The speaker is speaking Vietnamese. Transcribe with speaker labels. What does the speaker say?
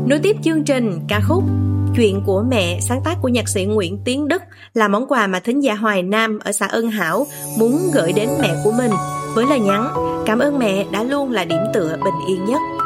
Speaker 1: Nối tiếp chương trình, ca khúc Chuyện của mẹ sáng tác của nhạc sĩ Nguyễn Tiến Đức là món quà mà thính giả Hoài Nam ở xã Ân Hảo muốn gửi đến mẹ của mình với lời nhắn: cảm ơn mẹ đã luôn là điểm tựa bình yên nhất.